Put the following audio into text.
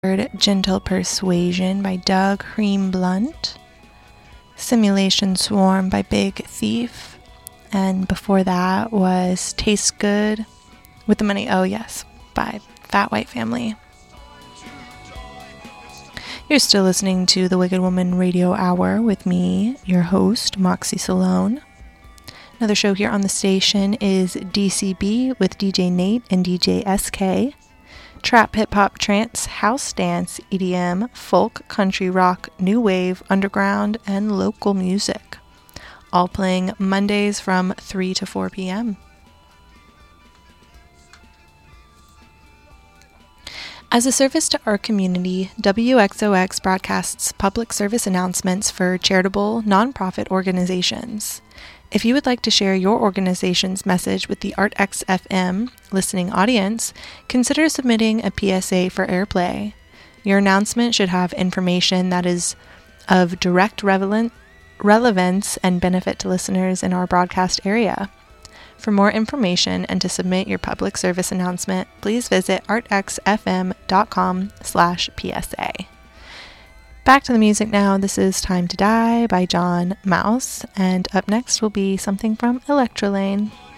Gentle Persuasion by Doug Cream-Blunt, Simulation Swarm by Big Thief, and before that was Taste Good with the Money, oh yes, by Fat White Family. You're still listening to the Wicked Woman Radio Hour with me, your host, Moxie Salone. Another show here on the station is DCB with DJ Nate and DJ SK. Trap, hip-hop, trance, house dance, EDM, folk, country rock, new wave, underground, and local music. All playing Mondays from 3 to 4 p.m. As a service to our community, WXOX broadcasts public service announcements for charitable, nonprofit organizations. If you would like to share your organization's message with the ArtXFM listening audience, consider submitting a PSA for airplay. Your announcement should have information that is of direct relevance and benefit to listeners in our broadcast area. For more information and to submit your public service announcement, please visit artxfm.com/PSA. Back to the music now. This is Time to Die by John Mouse, and up next will be something from Electrolane.